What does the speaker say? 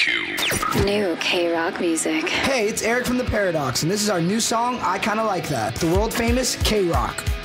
102. New K-Rock music. Hey, it's Eric from The Paradox, and this is our new song, I Kinda Like That. The world famous K-Rock.